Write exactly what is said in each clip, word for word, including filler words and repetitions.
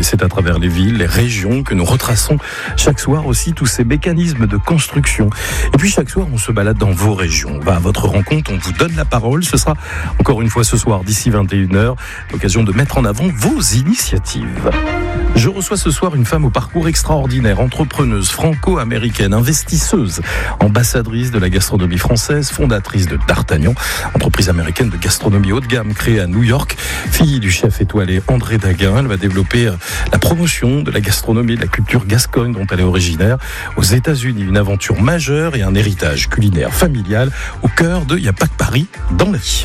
c'est à travers les villes, les régions que nous retraçons chaque soir aussi tous ces mécanismes de construction. Et puis chaque soir, on se balade dans vos régions. On va à votre rencontre, on vous donne la parole. Ce sera encore une fois ce soir, d'ici vingt et une heures, l'occasion de mettre en avant vos initiatives. Je reçois ce soir une femme au parcours extraordinaire, entrepreneuse franco-américaine, investisseuse, ambassadrice de la gastronomie française, fondatrice de D'Artagnan, entreprise américaine de gastronomie haut de gamme créée à New York, fille du chef étoilé André Daguin. Elle va développer la promotion de la gastronomie et de la culture gascogne dont elle est originaire aux États-Unis. Une aventure majeure et un héritage culinaire familial au cœur de « Y a pas que Paris dans la vie ».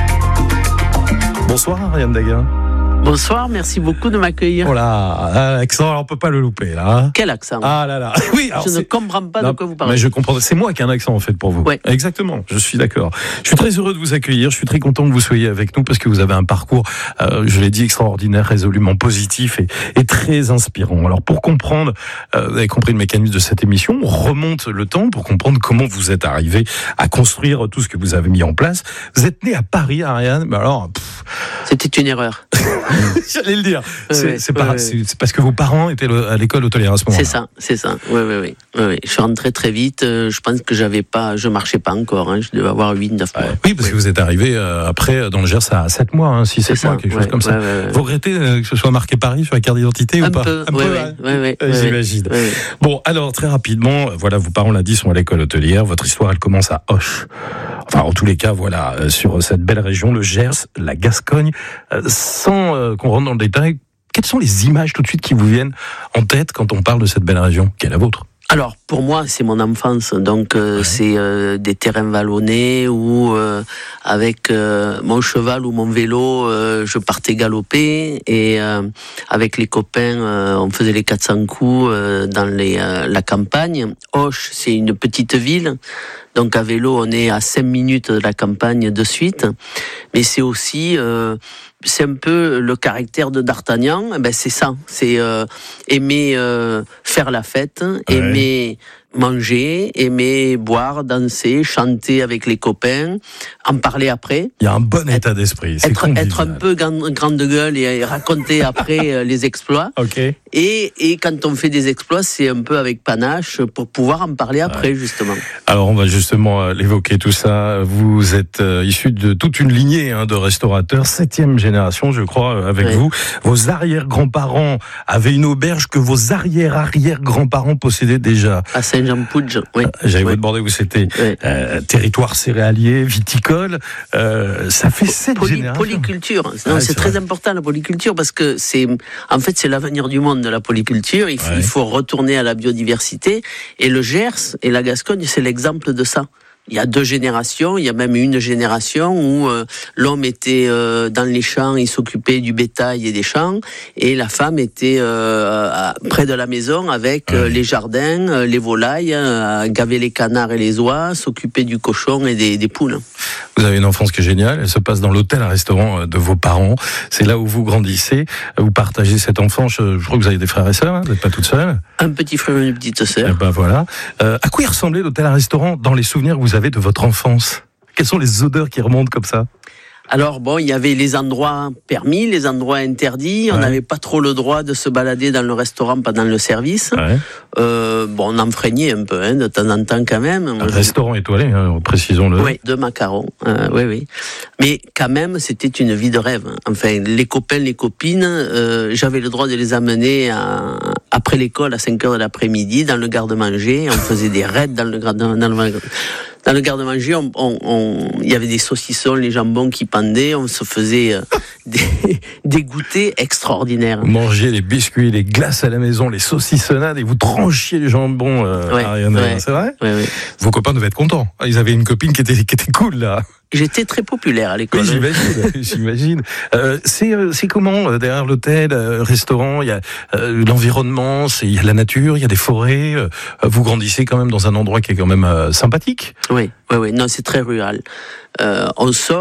Bonsoir Ariane Daguin. Bonsoir, merci beaucoup de m'accueillir. Oh là, l'accent, on peut pas le louper là. Hein. Quel accent? Ah là là. Oui, alors je c'est... ne comprends pas non, de quoi vous parlez. Mais je comprends. C'est moi qui ai un accent en fait pour vous. Ouais. Exactement. Je suis d'accord. Je suis très heureux de vous accueillir. Je suis très content que vous soyez avec nous parce que vous avez un parcours, euh, je l'ai dit, extraordinaire, résolument positif et, et très inspirant. Alors pour comprendre, euh, vous avez compris le mécanisme de cette émission. On remonte le temps pour comprendre comment vous êtes arrivé à construire tout ce que vous avez mis en place. Vous êtes né à Paris, Ariane. Mais alors, pff... c'était une erreur. J'allais le dire. C'est, ouais, c'est, ouais, pas, ouais. c'est, c'est parce que vos parents étaient à l'école hôtelière à ce moment-là. C'est ça, c'est ça. Oui, oui, oui. oui, oui. Je suis rentré très vite. Je pense que j'avais pas, je marchais pas encore. Hein. Je devais avoir huit, neuf mois. Ouais. Oui, parce ouais. que vous êtes arrivé euh, après dans le Gers à sept mois, hein, six, sept mois, quelque ouais, chose comme ouais, ça. Ouais, ouais, ouais. Vous regrettez euh, que ce soit marqué Paris sur la carte d'identité un ou pas? peu, Un ouais, peu, ouais, hein. ouais, ouais, euh, ouais, j'imagine. Ouais, ouais. Bon, alors très rapidement, voilà, vos parents l'a dit, sont à l'école hôtelière. Votre histoire, elle commence à Auch. Enfin, en tous les cas, voilà, euh, sur cette belle région, le Gers, la Gascogne, euh, sans euh, qu'on rentre dans le détail. Quelles sont les images tout de suite qui vous viennent en tête quand on parle de cette belle région qui est la vôtre? Alors, pour moi, c'est mon enfance. Donc, euh, ouais. c'est euh, des terrains vallonnés où, euh, avec euh, mon cheval ou mon vélo, euh, je partais galoper. Et euh, avec les copains, euh, on faisait les quatre cents coups euh, dans les, euh, la campagne. Auch, c'est une petite ville. Donc, à vélo, on est à cinq minutes de la campagne de suite. Mais c'est aussi... Euh, c'est un peu le caractère de D'Artagnan, ben c'est ça, c'est euh, aimer euh, faire la fête, ouais. aimer manger, aimer boire, danser, chanter avec les copains, en parler après. Il y a un bon état être, d'esprit, c'est être, être un peu grande gueule et raconter après les exploits. Okay. Et, et quand on fait des exploits, c'est un peu avec panache pour pouvoir en parler après, ouais. justement. Alors on va justement l'évoquer tout ça. Vous êtes euh, issu de toute une lignée hein, de restaurateurs, septième génération, je crois, avec ouais. vous. Vos arrière-grands-parents avaient une auberge que vos arrière-arrière-grands-parents possédaient déjà. À Saint-Jean-Pouge, oui. J'allais oui. vous demander où c'était. Oui. Euh, territoire céréalier, viticole. Euh, ça fait sept Poly, générations. Polyculture. Non, ah, c'est, c'est très vrai. important la polyculture parce que c'est, en fait, c'est l'avenir du monde de la polyculture. Il, ouais. il faut retourner à la biodiversité. Et le Gers et la Gascogne, c'est l'exemple de ça. Il y a deux générations, il y a même une génération où euh, l'homme était euh, dans les champs, il s'occupait du bétail et des champs, et la femme était euh, à, près de la maison avec euh, les jardins, euh, les volailles, euh, gaver les canards et les oies, s'occuper du cochon et des, des poules. Vous avez une enfance qui est géniale, elle se passe dans l'hôtel-restaurant de vos parents, c'est là où vous grandissez, vous partagez cette enfance, je, je crois que vous avez des frères et sœurs, hein, vous n'êtes pas toute seule. Un petit frère et une petite sœur. Et ben voilà. Euh, à quoi il ressemblait l'hôtel-restaurant dans les souvenirs que vous avez de votre enfance? Quelles sont les odeurs qui remontent comme ça? Alors bon, il y avait les endroits permis, les endroits interdits. On n'avait ouais. pas trop le droit de se balader dans le restaurant pendant le service. Ouais. Euh, bon, on enfreignait un peu, hein, de temps en temps quand même. Un je... restaurant étoilé, hein, précisons-le. Oui, de macarons. Euh, oui, oui. Mais quand même, c'était une vie de rêve. Enfin, les copains, les copines, euh, j'avais le droit de les amener à... après l'école à cinq heures de l'après-midi dans le garde-manger. On faisait des raids dans le garde dans le... Dans le garde-manger, on, on, on, il y avait des saucissons, les jambons qui pendaient, on se faisait euh, des, des goûters extraordinaires. Vous mangez les biscuits, les glaces à la maison, les saucissonnades et vous tranchiez les jambons, euh, ouais, Ariane, ouais, c'est vrai? Ouais, ouais. Vos copains devaient être contents. Ils avaient une copine qui était, qui était cool, là. J'étais très populaire à l'école. Oui, j'imagine, j'imagine. Euh, c'est, c'est comment, euh, derrière l'hôtel, euh, restaurant, il y a euh, l'environnement, c'est, il y a la nature, il y a des forêts, euh, vous grandissez quand même dans un endroit qui est quand même euh, sympathique. Oui, oui, oui, non, c'est très rural. Euh, on sort,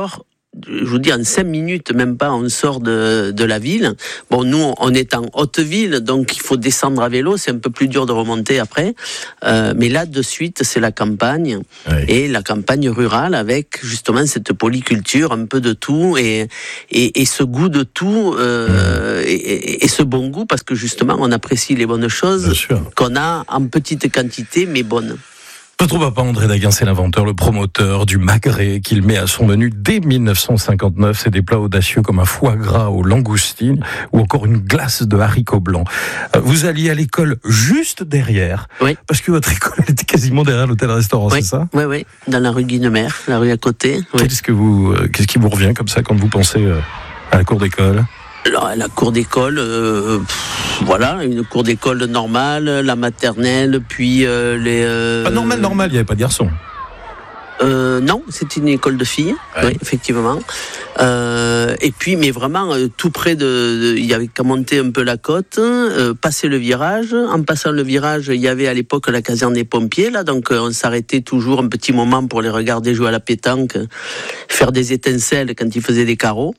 je vous dis, en cinq minutes, même pas, on sort de, de la ville. Bon, nous, on est en haute ville, donc il faut descendre à vélo, c'est un peu plus dur de remonter après. Euh, mais là, de suite, c'est la campagne. Oui. Et la campagne rurale avec, justement, cette polyculture, un peu de tout, et, et, et ce goût de tout, euh, mmh. et, et, et ce bon goût, parce que justement, on apprécie les bonnes choses qu'on a en petite quantité, mais bonnes. Notre papa André Daguin, c'est l'inventeur, le promoteur du magret qu'il met à son menu dès dix-neuf cent cinquante-neuf. C'est des plats audacieux comme un foie gras aux langoustines ou encore une glace de haricots blancs. Vous alliez à l'école juste derrière, oui. parce que votre école était quasiment derrière l'hôtel-restaurant, oui. c'est ça ? Oui, oui, dans la rue Guinemer, la rue à côté. Oui. Qu'est-ce que vous, qu'est-ce qui vous revient comme ça quand vous pensez à la cour d'école ? Alors, la cour d'école, euh, pff, voilà, une cour d'école normale, la maternelle, puis euh, les... Euh, pas normal, normal, il n'y avait pas de garçons. Euh, non, c'était une école de filles, ouais. Oui, effectivement. Euh, et puis, mais vraiment, euh, tout près de, il y avait qu'à monter un peu la côte, euh, passer le virage. En passant le virage, il y avait à l'époque la caserne des pompiers, là, donc euh, on s'arrêtait toujours un petit moment pour les regarder jouer à la pétanque, faire des étincelles quand ils faisaient des carreaux.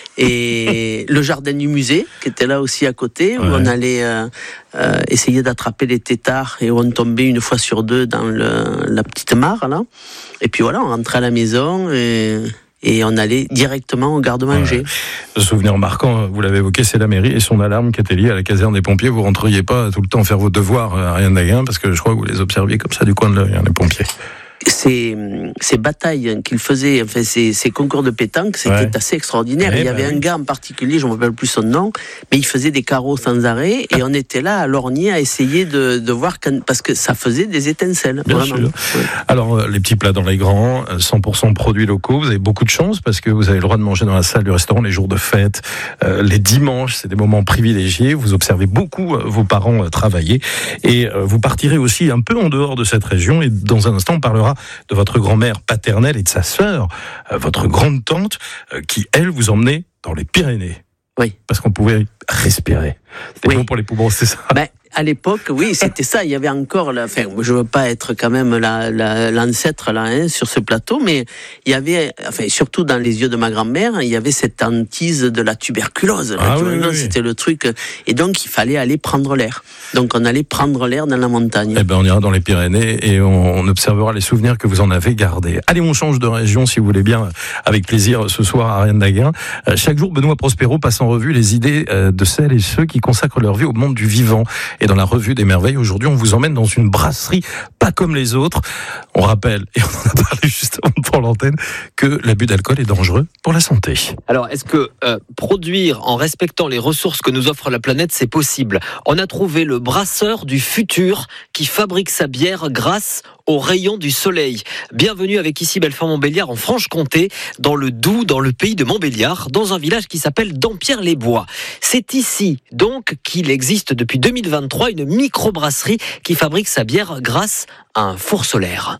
Et le jardin du musée, qui était là aussi à côté, où ouais. on allait euh, euh, essayer d'attraper les têtards et où on tombait une fois sur deux dans le, la petite mare, là. Et puis voilà, on rentrait à la maison et, et on allait directement au garde-manger. Ouais. Le souvenir marquant, vous l'avez évoqué, c'est la mairie et son alarme qui était liée à la caserne des pompiers. Vous rentriez pas tout le temps faire vos devoirs à Ariane Daguin, parce que je crois que vous les observiez comme ça du coin de l'œil, hein, les pompiers. Ces, ces batailles qu'il faisait, enfin ces, ces concours de pétanque, c'était ouais. assez extraordinaire. Ouais, il y avait bah un oui. gars en particulier, je ne me rappelle plus son nom, mais il faisait des carreaux sans arrêt et on était là à lorgner à essayer de, de voir quand, parce que ça faisait des étincelles. Bien vraiment. sûr. Ouais. Alors les petits plats dans les grands, cent pour cent produits locaux. Vous avez beaucoup de chance parce que vous avez le droit de manger dans la salle du restaurant les jours de fête, euh, les dimanches, c'est des moments privilégiés. Vous observez beaucoup euh, vos parents euh, travailler et euh, vous partirez aussi un peu en dehors de cette région et dans un instant on parlera de votre grand-mère paternelle et de sa sœur, euh, votre grande tante, euh, qui, elle, vous emmenait dans les Pyrénées. Oui. Parce qu'on pouvait respirer. C'était oui. bon pour les poumons, c'est ça ? Ben, à l'époque, oui, c'était ça. Il y avait encore, la, enfin, je veux pas être quand même la, la, l'ancêtre là, hein, sur ce plateau, mais il y avait, enfin, surtout dans les yeux de ma grand-mère, il y avait cette hantise de la tuberculose. Là, ah, tu oui, vois, oui, c'était oui. le truc. Et donc, il fallait aller prendre l'air. Donc, on allait prendre l'air dans la montagne. Eh ben, on ira dans les Pyrénées et on, on observera les souvenirs que vous en avez gardés. Allez, on change de région, si vous voulez bien, avec plaisir, ce soir à Ariane Daguin. Euh, chaque jour, Benoît Prospero passe en revue les idées euh, de celles et ceux qui consacrent leur vie au monde du vivant. Et dans la revue des merveilles, aujourd'hui, on vous emmène dans une brasserie pas comme les autres. On rappelle, et on en a parlé justement pour l'antenne, que l'abus d'alcool est dangereux pour la santé. Alors, est-ce que euh, produire en respectant les ressources que nous offre la planète, c'est possible ? On a trouvé le brasseur du futur qui fabrique sa bière grâce aux rayons du soleil. Bienvenue avec ici Belfort-Montbéliard en Franche-Comté, dans le Doubs, dans le pays de Montbéliard, dans un village qui s'appelle Dampierre-les-Bois. C'est ici donc qu'il existe depuis deux mille vingt-trois une microbrasserie qui fabrique sa bière grâce à un four solaire.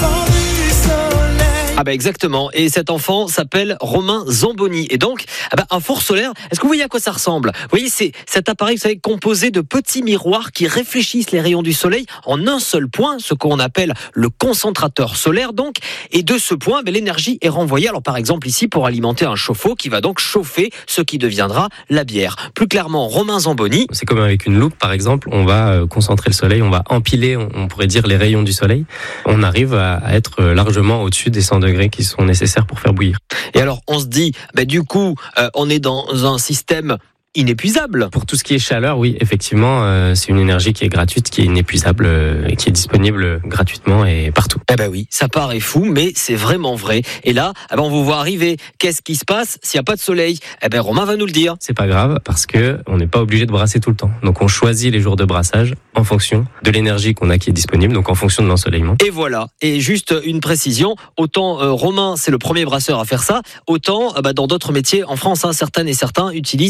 Ah bah exactement, et cet enfant s'appelle Romain Zamboni. Et donc, ah bah un four solaire, est-ce que vous voyez à quoi ça ressemble ? Vous voyez, c'est cet appareil, vous savez, composé de petits miroirs qui réfléchissent les rayons du soleil en un seul point, ce qu'on appelle le concentrateur solaire donc. Et de ce point, bah, l'énergie est renvoyée, alors par exemple ici, pour alimenter un chauffe-eau qui va donc chauffer ce qui deviendra la bière. Plus clairement, Romain Zamboni. C'est comme avec une loupe par exemple, on va concentrer le soleil, on va empiler, on pourrait dire, les rayons du soleil. On arrive à être largement au-dessus des cent degrés qui sont nécessaires pour faire bouillir. Et alors, on se dit, bah, du coup, euh, on est dans un système inépuisable. Pour tout ce qui est chaleur, oui, effectivement, euh, c'est une énergie qui est gratuite, qui est inépuisable euh, et qui est disponible gratuitement et partout. Eh ben oui, ça paraît fou, mais c'est vraiment vrai. Et là, eh ben on vous voit arriver. Qu'est-ce qui se passe s'il n'y a pas de soleil ? Eh ben Romain va nous le dire. C'est pas grave parce que on n'est pas obligé de brasser tout le temps. Donc on choisit les jours de brassage en fonction de l'énergie qu'on a qui est disponible, donc en fonction de l'ensoleillement. Et voilà. Et juste une précision, autant euh, Romain c'est le premier brasseur à faire ça, autant euh, bah, dans d'autres métiers en France, hein, certaines et certains utilisent euh,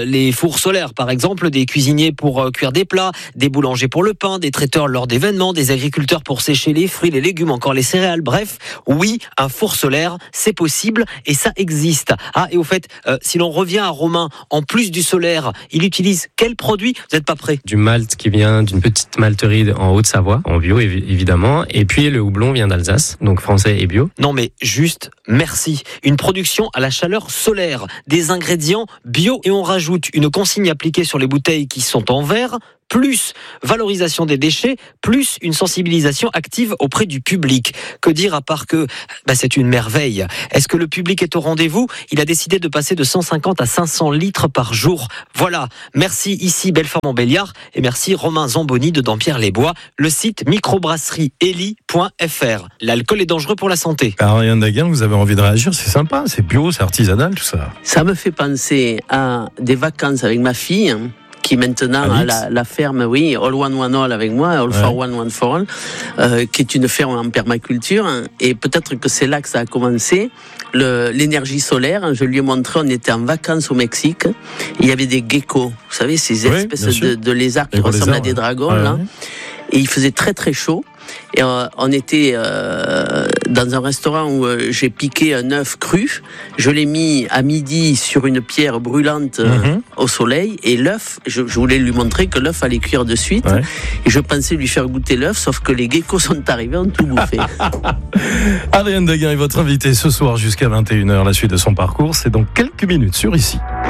euh, les fours solaires, par exemple, des cuisiniers pour euh, cuire des plats, des boulangers pour le pain, des traiteurs lors d'événements, des agriculteurs pour sécher les fruits, les légumes, encore les céréales. Bref, oui, un four solaire, c'est possible et ça existe. Ah, et au fait, euh, si l'on revient à Romain, en plus du solaire, il utilise quel produit ? Vous n'êtes pas prêts ? Du malt qui vient d'une petite malterie en Haute-Savoie, en bio évidemment, et puis le houblon vient d'Alsace, donc français et bio. Non mais juste merci. Une production à la chaleur solaire, des ingrédients bio et on rajoute une consigne appliquée sur les bouteilles qui sont en verre, plus valorisation des déchets, plus une sensibilisation active auprès du public. Que dire à part que bah, c'est une merveille. Est-ce que le public est au rendez-vous ? Il a décidé de passer de cent cinquante à cinq cents litres par jour. Voilà. Merci ici Belfort-Montbéliard et merci Romain Zamboni de Dampierre-les-Bois. Le site microbrasserie eli point f r. L'alcool est dangereux pour la santé. Ariane Daguin, vous avez envie de réagir ? C'est sympa, c'est bio, c'est artisanal, tout ça. Ça me fait penser à des vacances avec ma fille, qui maintenant a la, la ferme, oui, All One One All avec moi, All ouais. for One One for All, euh, qui est une ferme en permaculture. Et peut-être que c'est là que ça a commencé. Le, l'énergie solaire, je lui ai montré, on était en vacances au Mexique. Il y avait des geckos, vous savez, ces oui, espèces de, de lézards qui ressemblent lézards, à des ouais. dragons, ouais, là. Ouais. Et il faisait très très chaud. Et euh, on était euh, dans un restaurant où euh, j'ai piqué un œuf cru. Je l'ai mis à midi sur une pierre brûlante euh, mm-hmm. au soleil. Et l'œuf, je, je voulais lui montrer que l'œuf allait cuire de suite. Ouais. Et je pensais lui faire goûter l'œuf, sauf que les geckos sont arrivés, ont tout bouffé. Ariane Daguin est votre invitée ce soir jusqu'à vingt et une heures. La suite de son parcours, c'est dans quelques minutes sur Ici.